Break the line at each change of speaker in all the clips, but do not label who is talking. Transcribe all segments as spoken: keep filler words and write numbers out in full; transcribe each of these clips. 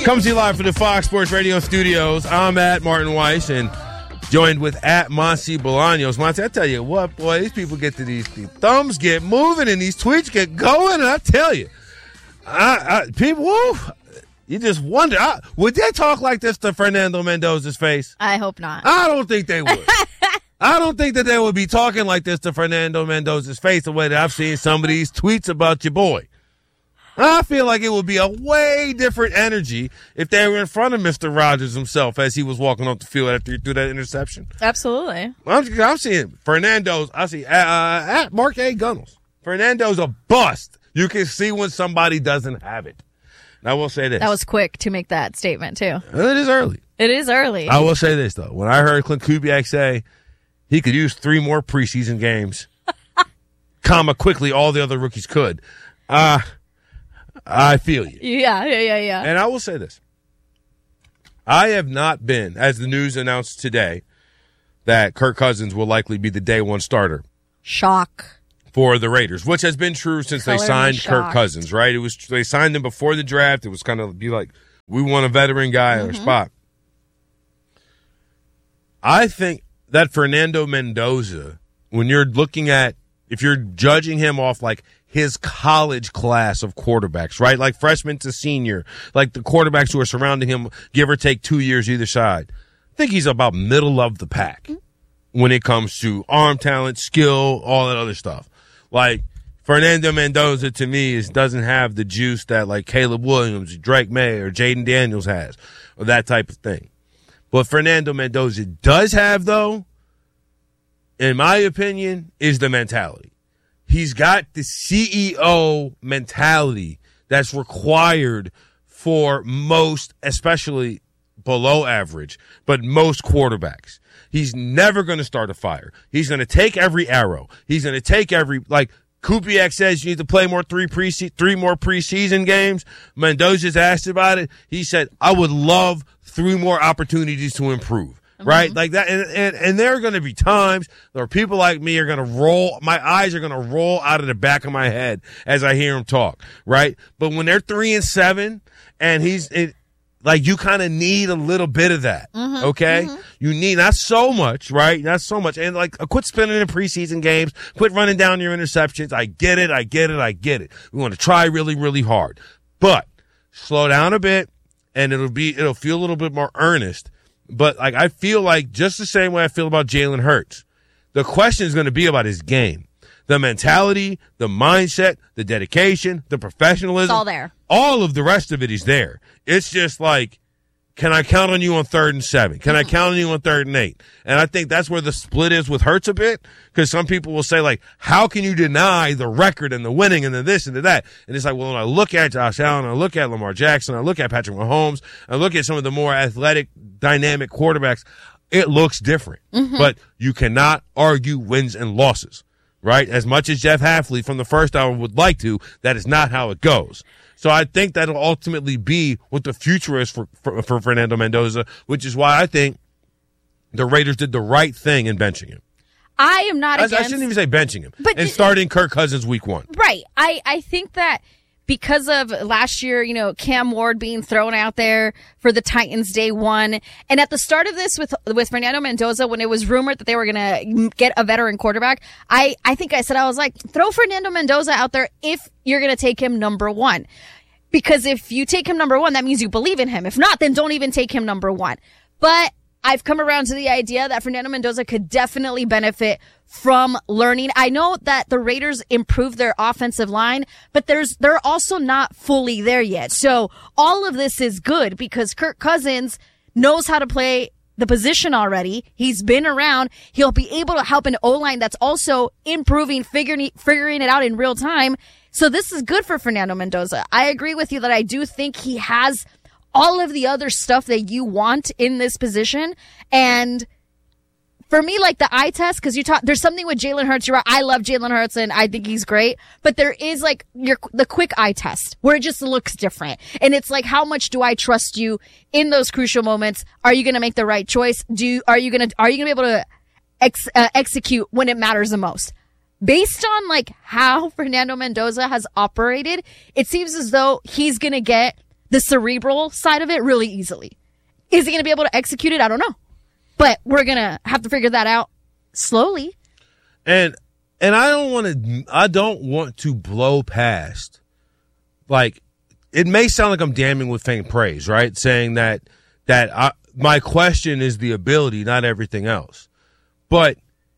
Comes to you live from the Fox Sports Radio studios. I'm at Martin Weiss and joined with at Monty Bolaños. Monty, I tell you what, boy, these people get to these, these thumbs get moving and these tweets get going, and I tell you, I, I, people, woo, you just wonder, I, would they talk like this to Fernando Mendoza's face?
I hope not.
I don't think they would. I don't think that they would be talking like this to Fernando Mendoza's face the way that I've seen some of these tweets about your boy. I feel like it would be a way different energy if they were in front of Mister Rogers himself as he was walking off the field after he threw that interception.
Absolutely.
I'm, I'm seeing Fernando's, I see, uh, at Mark A. Gunnels. Fernando's a bust. You can see when somebody doesn't have it. And I will say this.
That was quick to make that statement, too.
It is early.
It is early.
I will say this, though. When I heard Clint Kubiak say he could use three more preseason games, comma, quickly, all the other rookies could, uh, I feel you.
Yeah, yeah, yeah, yeah.
And I will say this. I have not been, as the news announced today, that Kirk Cousins will likely be the day one starter.
Shock.
For the Raiders, which has been true since
Color
they signed
shock.
Kirk Cousins, right? It was they signed him before the draft. It was kind of be like, we want a veteran guy mm-hmm. in our spot. I think that Fernando Mendoza, when you're looking at, if you're judging him off like his college class of quarterbacks, right? Like freshman to senior, like the quarterbacks who are surrounding him, give or take two years either side. I think he's about middle of the pack when it comes to arm talent, skill, all that other stuff. Like, Fernando Mendoza, to me, is doesn't have the juice that, like, Caleb Williams, Drake May, or Jaden Daniels has, or that type of thing. What Fernando Mendoza does have, though, in my opinion, is the mentality. He's got the C E O mentality that's required for most, especially below average, but most quarterbacks. He's never going to start a fire. He's going to take every arrow. He's going to take every, like Kubiak says, you need to play more three pre three more preseason games. Mendoza's asked about it. He said, I would love three more opportunities to improve. Mm-hmm. Right? Like that. And, and, and there are going to be times where people like me are going to roll, my eyes are going to roll out of the back of my head as I hear him talk. Right? But when they're three and seven and he's, it, like, you kind of need a little bit of that, mm-hmm, okay? Mm-hmm. You need not so much, right? Not so much. And, like, quit spending in preseason games. Quit running down your interceptions. I get it. I get it. I get it. We want to try really, really hard. But slow down a bit, and it'll be it'll feel a little bit more earnest. But, like, I feel like just the same way I feel about Jalen Hurts, the question is going to be about his game. The mentality, the mindset, the dedication, the professionalism.
It's all there.
All of the rest of it is there. It's just like, can I count on you on third and seven? Can I count on you on third and eight? And I think that's where the split is with Hurts a bit, because some people will say, like, how can you deny the record and the winning and the this and the that? And it's like, well, when I look at Josh Allen, I look at Lamar Jackson, I look at Patrick Mahomes, I look at some of the more athletic, dynamic quarterbacks, it looks different. Mm-hmm. But you cannot argue wins and losses. Right? As much as Jeff Hafley from the first hour would like to, that is not how it goes. So I think that'll ultimately be what the future is for, for, for Fernando Mendoza, which is why I think the Raiders did the right thing in benching him.
I am not
I,
against...
I shouldn't even say benching him.
But
and starting Kirk Cousins week one.
Right. I, I think that because of last year, you know, Cam Ward being thrown out there for the Titans day one. And at the start of this with with Fernando Mendoza, when it was rumored that they were going to get a veteran quarterback, I, I think I said, I was like, throw Fernando Mendoza out there if you're going to take him number one. Because if you take him number one, that means you believe in him. If not, then don't even take him number one. But I've come around to the idea that Fernando Mendoza could definitely benefit from learning. I know that the Raiders improved their offensive line, but there's they're also not fully there yet. So all of this is good because Kirk Cousins knows how to play the position already. He's been around. He'll be able to help an O-line that's also improving, figuring, figuring it out in real time. So this is good for Fernando Mendoza. I agree with you that I do think he has all of the other stuff that you want in this position. And for me, like the eye test, because you talk, there's something with Jalen Hurts. You're right. I love Jalen Hurts and I think he's great. But there is like your the quick eye test where it just looks different. And it's like, how much do I trust you in those crucial moments? Are you going to make the right choice? Do you, are you going to are you going to be able to ex, uh, execute when it matters the most? Based on like how Fernando Mendoza has operated, it seems as though he's going to get the cerebral side of it really easily. Is he going to be able to execute it? I don't know. But we're going to have to figure that out slowly.
And and I don't want to I don't want to blow past, like, it may sound like I'm damning with faint praise, right? Saying that that I, my question is the ability, not everything else. But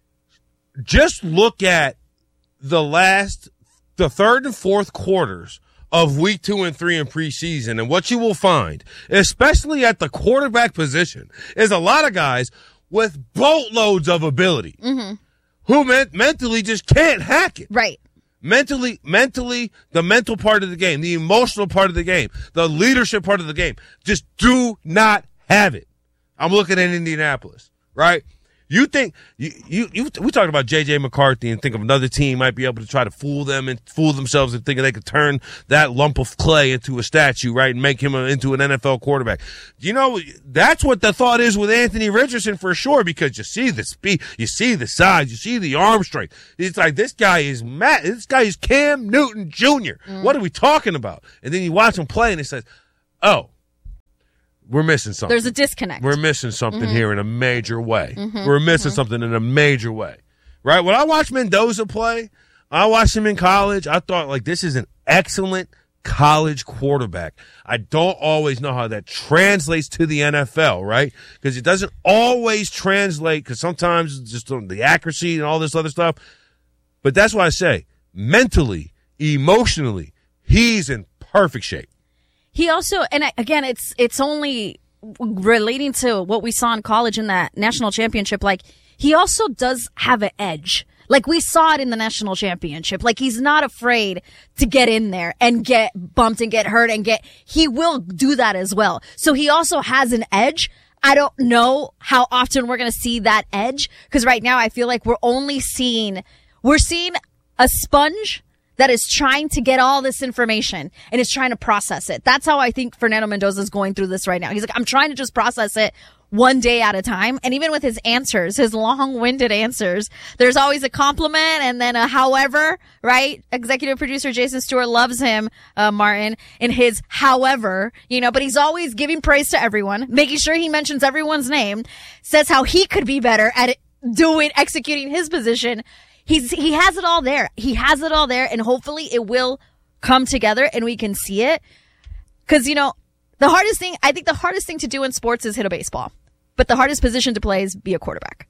just look at the last, the third and fourth quarters of week two and three in preseason, and what you will find, especially at the quarterback position, is a lot of guys with boatloads of ability mm-hmm. who men- mentally just can't hack it.
Right.
Mentally, mentally, the mental part of the game, the emotional part of the game, the leadership part of the game, just do not have it. I'm looking at Indianapolis, right? You think you, you you we talked about J J McCarthy and think of another team might be able to try to fool them and fool themselves and thinking they could turn that lump of clay into a statue, right, and make him a, into an N F L quarterback. You know, that's what the thought is with Anthony Richardson for sure, because you see the speed, you see the size, you see the arm strength. It's like, this guy is Matt, this guy is Cam Newton Junior Mm. What are we talking about? And then you watch him play and it says, oh, we're missing something.
There's a disconnect.
We're missing something mm-hmm. here in a major way. Mm-hmm. We're missing mm-hmm. something in a major way. Right? When I watched Mendoza play, I watched him in college. I thought, like, this is an excellent college quarterback. I don't always know how that translates to the N F L, right? Because it doesn't always translate, because sometimes it's just the accuracy and all this other stuff. But that's why I say, mentally, emotionally, he's in perfect shape.
He also, and again, it's it's only relating to what we saw in college in that national championship. Like, he also does have an edge. Like, we saw it in the national championship. Like, he's not afraid to get in there and get bumped and get hurt and get, he will do that as well. So he also has an edge. I don't know how often we're going to see that edge, because right now I feel like we're only seeing, we're seeing a sponge that is trying to get all this information and is trying to process it. That's how I think Fernando Mendoza is going through this right now. He's like, I'm trying to just process it one day at a time. And even with his answers, his long-winded answers, there's always a compliment and then a however, right? Executive producer Jason Stewart loves him, uh, Martin, in his however, you know, but he's always giving praise to everyone, making sure he mentions everyone's name, says how he could be better at doing, executing his position. He's, he has it all there. He has it all there, and hopefully it will come together and we can see it. Cause, you know, the hardest thing, I think the hardest thing to do in sports is hit a baseball, but the hardest position to play is be a quarterback.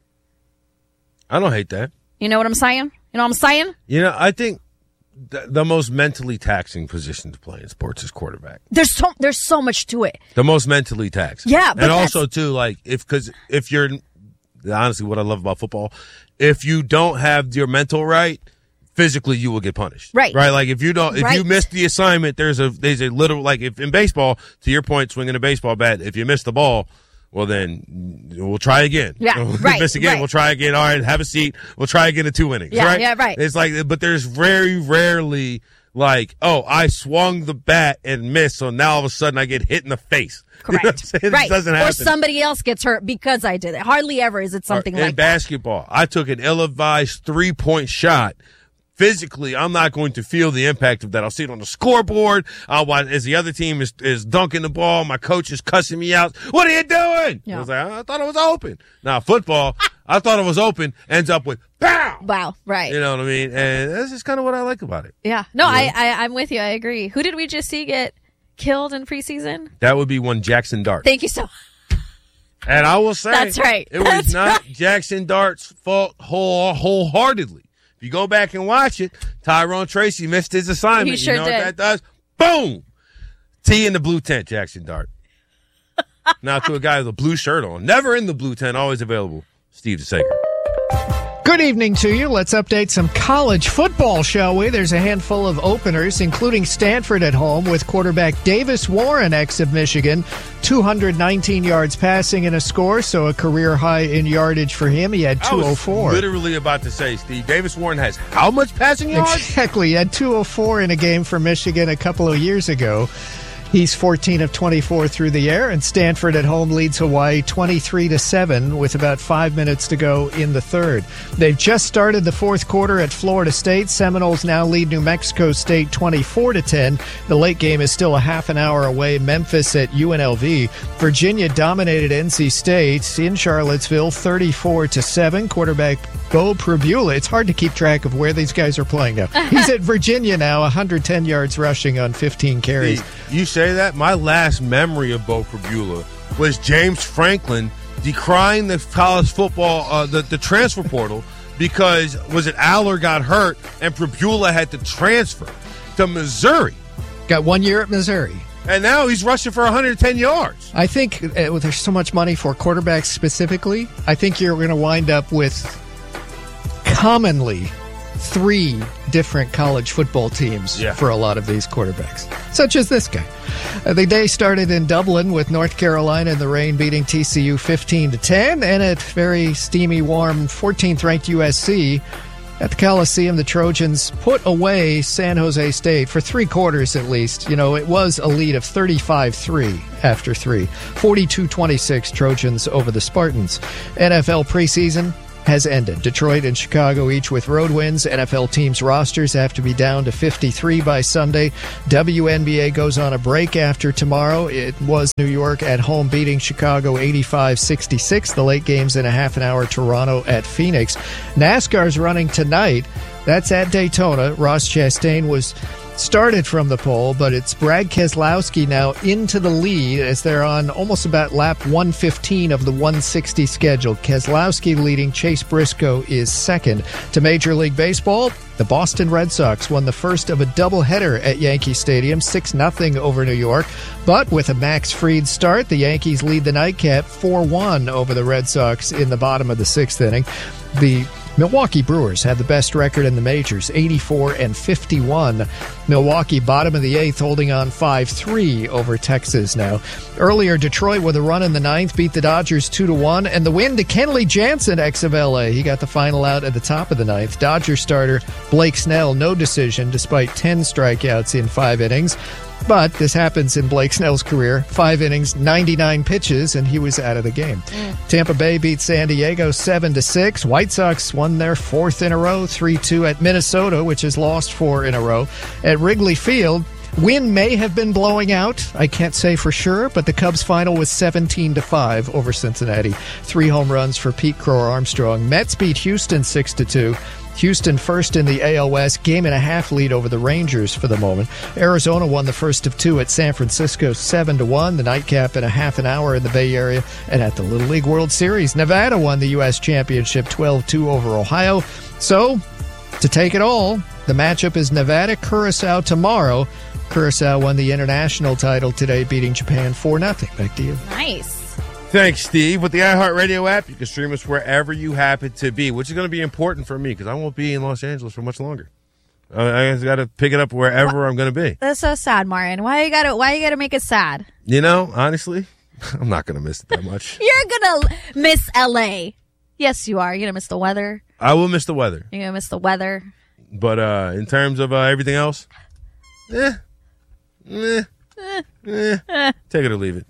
I don't hate that.
You know what I'm saying? You know what I'm saying?
You know, I think th- the most mentally taxing position to play in sports is quarterback.
There's so, there's so much to it.
The most mentally taxing.
Yeah. But
and also too, like, if, cause if you're, honestly, what I love about football, if you don't have your mental right, physically you will get punished.
Right.
Right. Like, if you don't, if
right.
you miss the assignment, there's a, there's a literal, like, if in baseball, to your point, swinging a baseball bat, if you miss the ball, well, then we'll try again.
Yeah.
We'll
right.
miss again.
Right.
We'll try again. All right. Have a seat. We'll try again in two innings.
Yeah.
Right.
Yeah. Right.
It's like, but there's very rarely, like, oh, I swung the bat and missed, so now all of a sudden I get hit in the face.
Correct.
You know
right.
It doesn't happen.
Or somebody else gets hurt because I did it. Hardly ever is it something
or,
like
in basketball, that. I took an ill-advised three-point shot. Physically, I'm not going to feel the impact of that. I'll see it on the scoreboard. I'll watch as the other team is, is dunking the ball. My coach is cussing me out. What are you doing? Yeah. I was like, I thought it was open. Now, football, I thought it was open, ends up with pow.
Wow, right.
You know what I mean? And that's just kind of what I like about it.
Yeah. No,
you know?
I, I, I'm with you. I agree. Who did we just see get killed in preseason?
That would be one Jackson Dart.
Thank you so much.
And I will say,
that's right.
It
That's
was not
right.
Jackson Dart's fault whole, wholeheartedly. If you go back and watch it, Tyrone Tracy missed his assignment.
He sure
you know
did.
what that does? Boom! T in the blue tent, Jackson Dart. Now to a guy with a blue shirt on. Never in the blue tent, always available. Steve DeSager.
Good evening to you. Let's update some college football, shall we? There's a handful of openers, including Stanford at home with quarterback Davis Warren, ex of Michigan, two hundred nineteen yards passing and a score, so a career high in yardage for him. He had two oh four.
I was literally about to say, Steve, Davis Warren has how much passing yards?
Exactly. He had two oh four in a game for Michigan a couple of years ago. He's fourteen of twenty-four through the air, and Stanford at home leads Hawaii twenty-three to seven with about five minutes to go in the third. They've just started the fourth quarter at Florida State. Seminoles now lead New Mexico State twenty-four to ten. The late game is still a half an hour away. Memphis at U N L V. Virginia dominated N C State in Charlottesville thirty-four to seven. Quarterback Bo Prabula. It's hard to keep track of where these guys are playing now. He's at Virginia now, one hundred ten yards rushing on fifteen carries.
You say that? My last memory of Bo Prabula was James Franklin decrying the college football, uh, the, the transfer portal, because, was it Aller got hurt and Prabula had to transfer to Missouri.
Got one year at Missouri.
And now he's rushing for one hundred ten yards.
I think uh, there's so much money for quarterbacks specifically. I think you're going to wind up with commonly three different college football teams
yeah.
for a lot of these quarterbacks, such as this guy. Uh, the day started in Dublin with North Carolina in the rain beating T C U fifteen to ten, and at very steamy, warm fourteenth ranked U S C at the Coliseum, the Trojans put away San Jose State for three quarters at least. You know, it was a lead of thirty-five three after three. forty-two twenty-six Trojans over the Spartans. N F L preseason has ended. Detroit and Chicago each with road wins. N F L teams' rosters have to be down to fifty-three by Sunday. W N B A goes on a break after tomorrow. It was New York at home beating Chicago eighty-five sixty-six. The late games in a half an hour. Toronto at Phoenix. NASCAR's running tonight. That's at Daytona. Ross Chastain was started from the pole, but it's Brad Keselowski now into the lead as they're on almost about lap one fifteen of the one sixty schedule. Keselowski leading, Chase Briscoe is second. To Major League Baseball, the Boston Red Sox won the first of a doubleheader at Yankee Stadium, six nothing over New York. But with a Max Fried start, the Yankees lead the nightcap four one over the Red Sox in the bottom of the sixth inning. The Milwaukee Brewers had the best record in the majors, eighty-four and fifty-one. Milwaukee, bottom of the eighth, holding on five three over Texas now. Earlier, Detroit, with a run in the ninth, beat the Dodgers two to one, and the win to Kenley Jansen, ex of L A. He got the final out at the top of the ninth. Dodger starter Blake Snell, no decision despite ten strikeouts in five innings. But this happens in Blake Snell's career. Five innings, ninety-nine pitches, and he was out of the game. Mm. Tampa Bay beat San Diego seven to six. White Sox won their fourth in a row, three two at Minnesota, which has lost four in a row. At Wrigley Field, wind may have been blowing out. I can't say for sure, but the Cubs' final was seventeen to five over Cincinnati. Three home runs for Pete Crow Armstrong. Mets beat Houston six to two. Houston first in the A L West, game and a half lead over the Rangers for the moment. Arizona won the first of two at San Francisco, seven to one. The nightcap in a half an hour in the Bay Area. And at the Little League World Series, Nevada won the U S Championship twelve two over Ohio. So, to take it all, the matchup is Nevada-Curacao tomorrow. Curacao won the international title today, beating Japan four nothing. Back to you.
Nice.
Thanks, Steve. With the iHeartRadio app, you can stream us wherever you happen to be, which is going to be important for me because I won't be in Los Angeles for much longer. I, I got to pick it up wherever what? I'm going to be.
That's so sad, Martin. Why you got to? Why you got to make it sad?
You know, honestly, I'm not going to miss it that much.
You're gonna miss L A. Yes, you are. You're gonna miss the weather.
I will miss the weather.
You're gonna miss the weather.
But uh, in terms of uh, everything else, eh, eh, eh, eh, take it or leave it.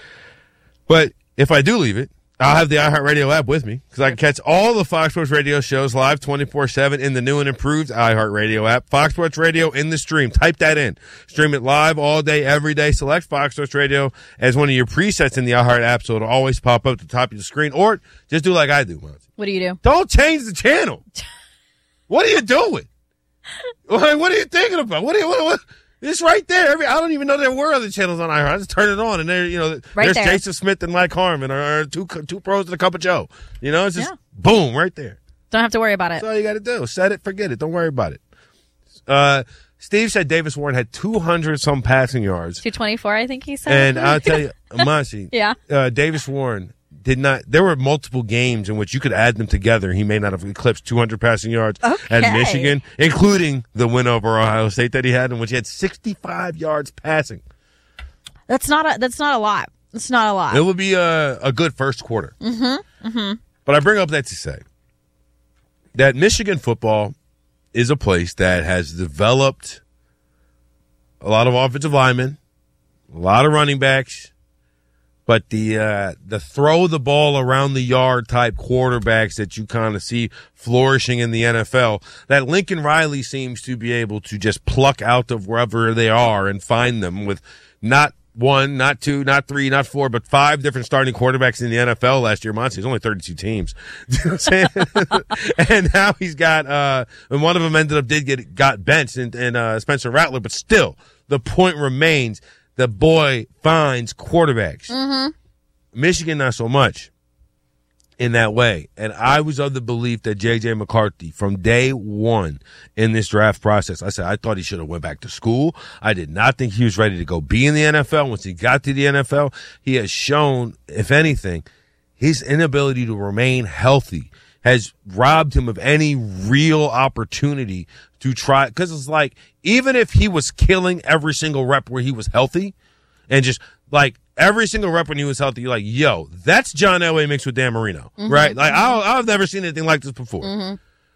But if I do leave it, I'll have the iHeartRadio app with me because I can catch all the Fox Sports Radio shows live twenty-four seven in the new and improved iHeartRadio app. Fox Sports Radio in the stream. Type that in. Stream it live all day, every day. Select Fox Sports Radio as one of your presets in the iHeart app so it'll always pop up at the top of the screen. Or just do like I do, Monty.
What do you do?
Don't change the channel. What are you doing? What are you thinking about? What are you, what, what? It's right there. Every, I don't even know there were other channels on iHeart. I just turn it on, and there, you know,
right
there's
there.
Jason Smith and Mike Harmon, or, or two two pros and a cup of Joe. You know, it's just
yeah.
boom right there.
Don't have to worry about it.
That's all you got to do. Set it, forget it. Don't worry about it. Uh, Steve said Davis Warren had two hundred some passing yards.
two twenty-four, I think he said.
And I'll tell you, Monty,
yeah.
uh, Davis Warren did not. There were multiple games in which you could add them together. He may not have eclipsed two hundred passing yards
okay.
at Michigan, including the win over Ohio State that he had, in which he had sixty-five yards passing.
That's not a. That's not a lot. It's not a lot.
It would be a, a good first quarter.
Mm-hmm. Mm-hmm.
But I bring up that to say that Michigan football is a place that has developed a lot of offensive linemen, a lot of running backs, but the uh, the throw the ball around the yard type quarterbacks that you kind of see flourishing in the N F L, that Lincoln Riley seems to be able to just pluck out of wherever they are and find them with not one, not two, not three, not four, but five different starting quarterbacks in the N F L last year. Monty, there's only thirty-two teams. You know what I'm saying? And now he's got, uh, and one of them ended up, did get, got benched in, in uh, Spencer Rattler, but still, the point remains, the boy finds quarterbacks.
Mm-hmm.
Michigan, not so much in that way. And I was of the belief that J J McCarthy, from day one in this draft process, I said I thought he should have went back to school. I did not think he was ready to go be in the N F L. Once he got to the N F L, he has shown, if anything, his inability to remain healthy has robbed him of any real opportunity to try. Because it's like, even if he was killing every single rep where he was healthy and just like every single rep when he was healthy, you're like, yo, that's John Elway mixed with Dan Marino, mm-hmm. right? Like, I, I've never seen anything like this before. Mm-hmm.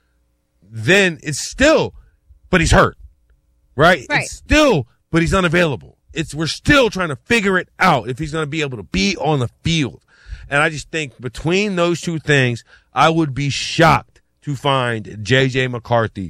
Then it's still, but he's hurt, right?
right?
It's still, but he's unavailable. It's We're still trying to figure it out if he's going to be able to be on the field. And I just think between those two things, I would be shocked to find J J McCarthy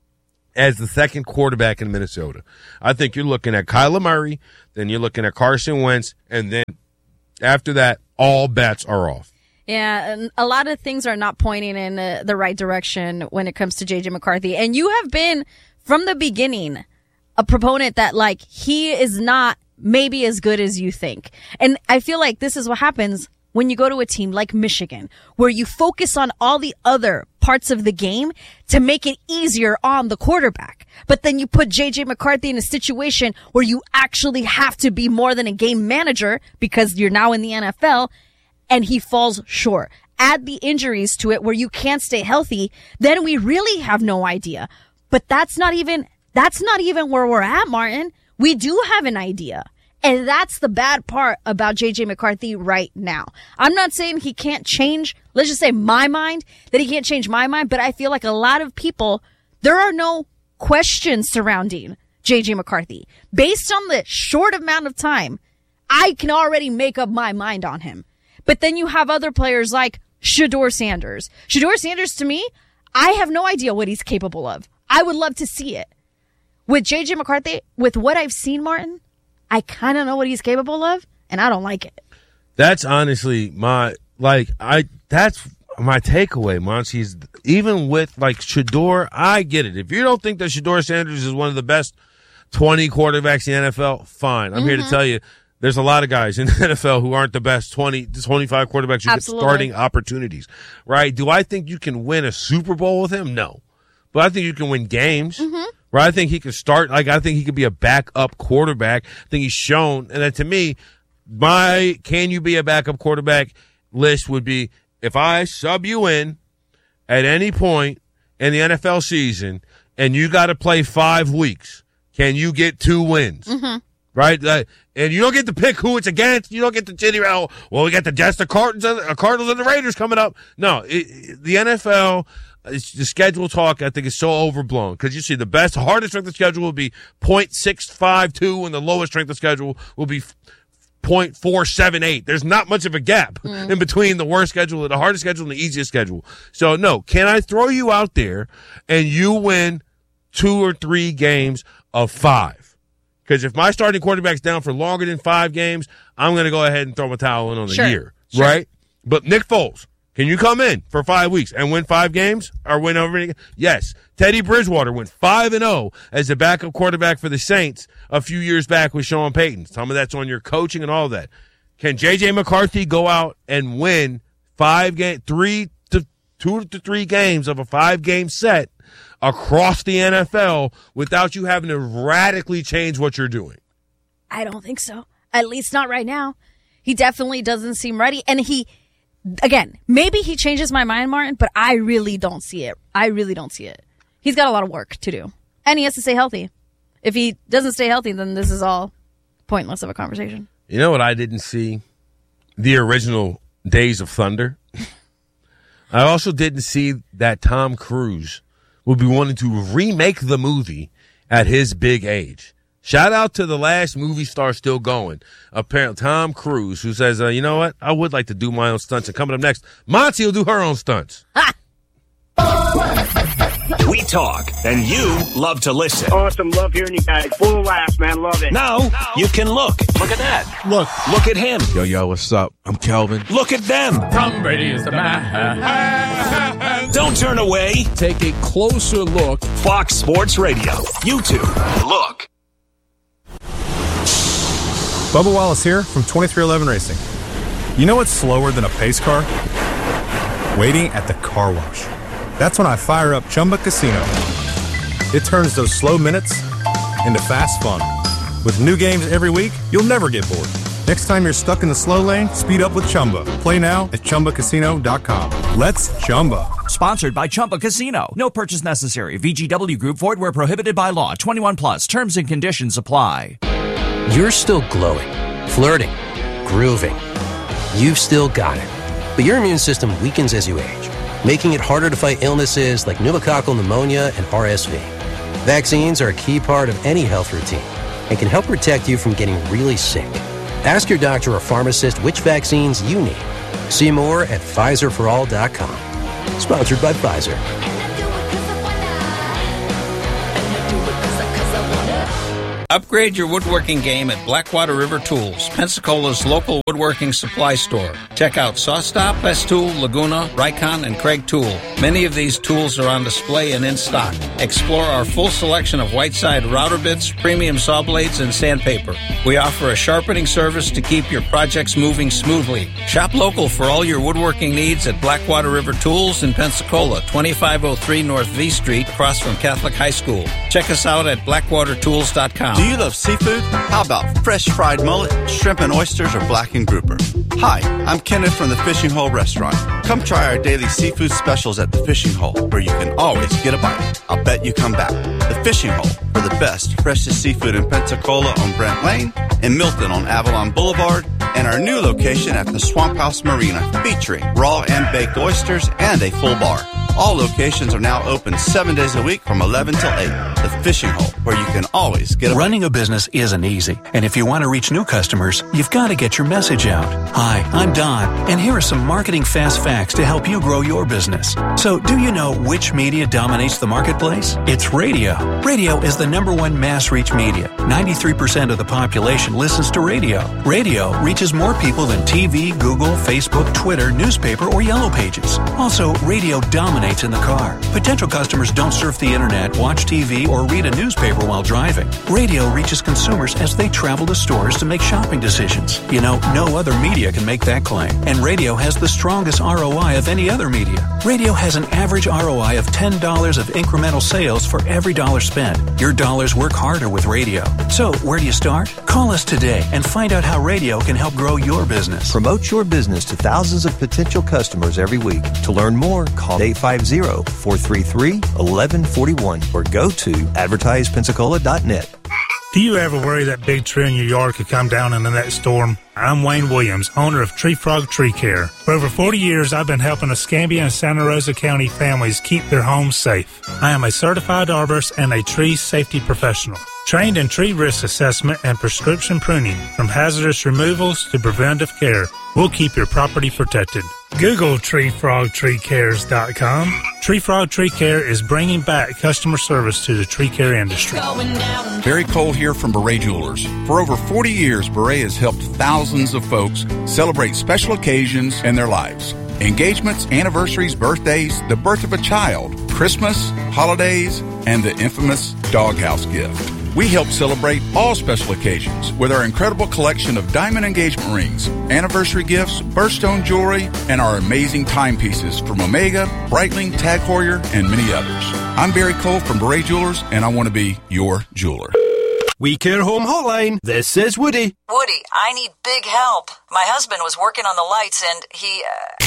as the second quarterback in Minnesota. I think you're looking at Kyler Murray, then you're looking at Carson Wentz, and then after that, all bets are off.
Yeah, and a lot of things are not pointing in the, the right direction when it comes to J J McCarthy. And you have been, from the beginning, a proponent that, like, he is not maybe as good as you think. And I feel like this is what happens when you go to a team like Michigan, where you focus on all the other parts of the game to make it easier on the quarterback. But then you put J J McCarthy in a situation where you actually have to be more than a game manager because you're now in the N F L, and he falls short. Add the injuries to it where you can't stay healthy, then we really have no idea. But that's not even, that's not even where we're at, Martin. We do have an idea. And that's the bad part about J J McCarthy right now. I'm not saying he can't change, let's just say my mind, that he can't change my mind, but I feel like a lot of people, there are no questions surrounding J J McCarthy. Based on the short amount of time, I can already make up my mind on him. But then you have other players like Shedeur Sanders. Shedeur Sanders, to me, I have no idea what he's capable of. I would love to see it. With J J McCarthy, with what I've seen, Martin, I kind of know what he's capable of, and I don't like it.
That's honestly my, like, I, that's my takeaway, Monty's. Even with, like, Shedeur, I get it. If you don't think that Shedeur Sanders is one of the best twenty quarterbacks in the N F L, fine. I'm mm-hmm. here to tell you, there's a lot of guys in the N F L who aren't the best twenty, twenty-five quarterbacks who
Absolutely.
get starting opportunities, right? Do I think you can win a Super Bowl with him? No. But I think you can win games. Mm-hmm. Right, I think he can start. Like, I think he could be a backup quarterback. I think he's shown, and then to me, my can you be a backup quarterback list would be if I sub you in at any point in the N F L season, and you got to play five weeks. Can you get two wins? Mm-hmm. Right, uh, and you don't get to pick who it's against. You don't get to jitty. Oh, well, we got the Jets, the Cardinals, and the Cardinals, and the Raiders coming up. No, it, it, the N F L. It's, the schedule talk, I think, is so overblown because you see the best, hardest strength of schedule will be point six five two, and the lowest strength of schedule will be point four seven eight. There's not much of a gap mm. in between the worst schedule, the hardest schedule, and the easiest schedule. So, no, can I throw you out there and you win two or three games of five? Because if my starting quarterback's down for longer than five games, I'm going to go ahead and throw my towel in on the
sure.
year,
sure.
right? But Nick Foles, can you come in for five weeks and win five games or win over? Yes. Teddy Bridgewater went five and oh as the backup quarterback for the Saints a few years back with Sean Payton. Some of that's on your coaching and all of that. Can J J McCarthy go out and win five game, three to two to three games of a five game set across the N F L without you having to radically change what you're doing?
I don't think so. At least not right now. He definitely doesn't seem ready. And he, again, maybe he changes my mind, Martin, but I really don't see it. I really don't see it. He's got a lot of work to do. And he has to stay healthy. If he doesn't stay healthy, then this is all pointless of a conversation.
You know what I didn't see? The original Days of Thunder. I also didn't see that Tom Cruise would be wanting to remake the movie at his big age. Shout out to the last movie star still going, apparently Tom Cruise, who says, uh, you know what? I would like to do my own stunts. And coming up next, Monty will do her own stunts.
Ha!
We talk, and you love to listen.
Awesome. Love hearing you guys. Full of laughs, man. Love it.
Now, you can look. Look at that. Look. Look at him.
Yo, yo, what's up? I'm Kelvin.
Look at them.
Tom Brady is the man.
Don't turn away.
Take a closer look.
Fox Sports Radio. YouTube. Look.
Bubba Wallace here from twenty-three eleven Racing. You know what's slower than a pace car? Waiting at the car wash. That's when I fire up Chumba Casino. It turns those slow minutes into fast fun. With new games every week, you'll never get bored. Next time you're stuck in the slow lane, speed up with Chumba. Play now at Chumba Casino dot com. Let's Chumba.
Sponsored by Chumba Casino. No purchase necessary. V G W Group. Void where prohibited by law. twenty-one plus. Terms and conditions apply.
You're still glowing, flirting, grooving. You've still got it. But your immune system weakens as you age, making it harder to fight illnesses like pneumococcal pneumonia and R S V. Vaccines are a key part of any health routine and can help protect you from getting really sick. Ask your doctor or pharmacist which vaccines you need. See more at Pfizer for all dot com. Sponsored by Pfizer.
Upgrade your woodworking game at Blackwater River Tools, Pensacola's local woodworking supply store. Check out SawStop, Festool, Laguna, Rycon, and Craig Tool. Many of these tools are on display and in stock. Explore our full selection of Whiteside router bits, premium saw blades, and sandpaper. We offer a sharpening service to keep your projects moving smoothly. Shop local for all your woodworking needs at Blackwater River Tools in Pensacola, twenty-five oh three North V Street, across from Catholic High School. Check us out at blackwater tools dot com.
Do you love seafood? How about fresh fried mullet, shrimp and oysters, or blackened grouper? Hi, I'm Kenneth from the Fishing Hole Restaurant. Come try our daily seafood specials at the Fishing Hole, where you can always get a bite. I'll bet you come back. The Fishing Hole, for the best, freshest seafood in Pensacola on Brent Lane, in Milton on Avalon Boulevard, and our new location at the Swamp House Marina, featuring raw and baked oysters and a full bar. All locations are now open seven days a week from eleven till eight. The Fishing Hole, where you can always get a...
Running a business isn't easy, and if you want to reach new customers, you've got to get your message out. Hi, I'm Don, and here are some marketing fast facts to help you grow your business. So, do you know which media dominates the marketplace? It's radio. Radio is the number one mass reach media. ninety-three percent of the population listens to radio. Radio reaches more people than T V, Google, Facebook, Twitter, newspaper, or Yellow Pages. Also, radio dominates in the car. Potential customers don't surf the internet, watch T V, or read a newspaper while driving. Radio reaches consumers as they travel to stores to make shopping decisions. You know, no other media can make that claim. And radio has the strongest R O I of any other media. Radio has an average R O I of ten dollars of incremental sales for every dollar spent. Your dollars work harder with radio. So, where do you start? Call us today and find out how radio can help grow your business.
Promote your business to thousands of potential customers every week. To learn more, call eight five zero, four three three, one one four one or go to advertise pensacola dot net.
Do you ever worry that big tree in your yard could come down in the next storm? I'm Wayne Williams, owner of Tree Frog Tree Care. For over forty years, I've been helping Escambia and Santa Rosa County families keep their homes safe. I am a certified arborist and a tree safety professional, trained in tree risk assessment and prescription pruning, from hazardous removals to preventive care. We'll keep your property protected. Google tree frog tree cares dot com. Tree Frog Tree Care is bringing back customer service to the tree care industry.
Barry Cole here from Beret Jewelers. For over forty years, Beret has helped thousands of folks celebrate special occasions in their lives. Engagements, anniversaries, birthdays, the birth of a child, Christmas, holidays, and the infamous doghouse gift. We help celebrate all special occasions with our incredible collection of diamond engagement rings, anniversary gifts, birthstone jewelry, and our amazing timepieces from Omega, Breitling, Tag Heuer, and many others. I'm Barry Cole from Beret Jewelers, and I want to be your jeweler.
We Care Home Hotline. This is Woody.
Woody, I need big help. My husband was working on the lights and he... Uh...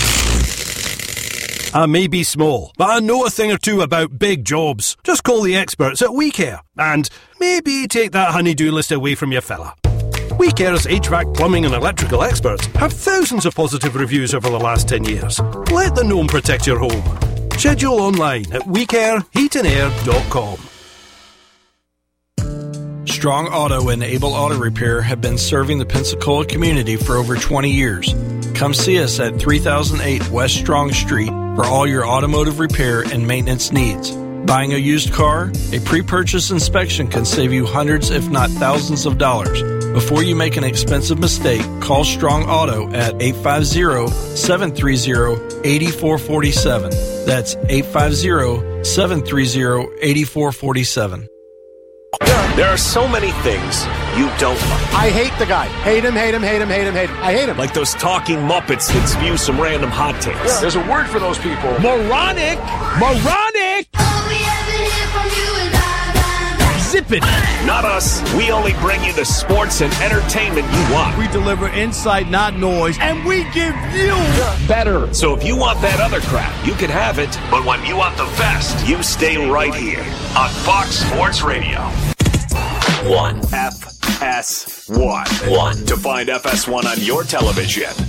I may be small, but I know a thing or two about big jobs. Just call the experts at We Care and maybe take that honey-do list away from your fella. We Care's H V A C, plumbing and electrical experts have thousands of positive reviews over the last ten years. Let the gnome protect your home. Schedule online at we care heat and air dot com.
Strong Auto and Able Auto Repair have been serving the Pensacola community for over twenty years. Come see us at three thousand eight West Strong Street for all your automotive repair and maintenance needs. Buying a used car? A pre-purchase inspection can save you hundreds if not thousands of dollars. Before you make an expensive mistake, call Strong Auto at eight five zero, seven three zero, eight four four seven. That's eight five zero, seven three zero, eight four four seven.
There are so many things you don't like.
I hate the guy. Hate him, hate him, hate him, hate him, hate him. I hate him.
Like those talking Muppets that spew some random hot takes.
Yeah. There's a word for those people.
Moronic! Moronic! Zip it! Not us. We only bring you the sports and entertainment you want.
We deliver insight, not noise, and we give you
better. So if you want that other crap, you can have it. But when you want the best, you stay right here on Fox Sports Radio. One. F S one. One. To find F S one on your television,